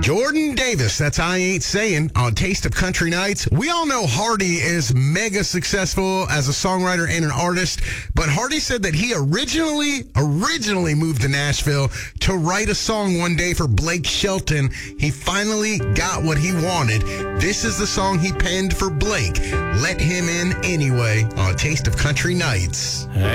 Jordan Davis, that's I Ain't Saying on Taste of Country Nights. We all know Hardy is mega successful as a songwriter and an artist, but Hardy said that he originally moved to Nashville to write a song one day for Blake Shelton. He finally got what he wanted. This is the song he penned for Blake. Let Him In Anyway on Taste of Country Nights. Hey.